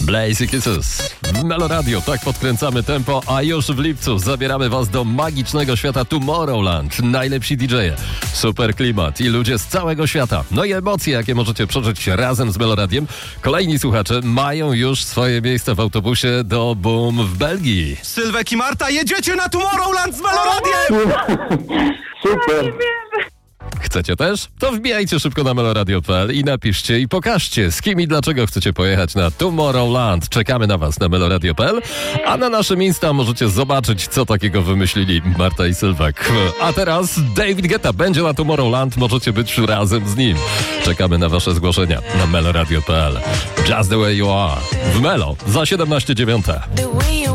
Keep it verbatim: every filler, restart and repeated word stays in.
Blazy Kisses w Melo Radio. Tak podkręcamy tempo, a już w lipcu zabieramy was do magicznego świata Tomorrowland. Najlepsi didżeje, super klimat i ludzie z całego świata. No i emocje, jakie możecie przeżyć razem z Melo Radiem. Kolejni słuchacze mają już swoje miejsce w autobusie do Boom w Belgii. Sylwek i Marta, jedziecie na Tomorrowland z Melo Radiem! Super. Chcecie też? To wbijajcie szybko na meloradio kropka p l i napiszcie i pokażcie, z kim i dlaczego chcecie pojechać na Tomorrowland. Czekamy na was na meloradio kropka p l, a na naszym Insta możecie zobaczyć, co takiego wymyślili Marta i Sylwek. A teraz David Guetta będzie na Tomorrowland, możecie być razem z nim. Czekamy na wasze zgłoszenia na meloradio kropka p l. Just the way you are. W Melo za siedemnaście dziewiąte.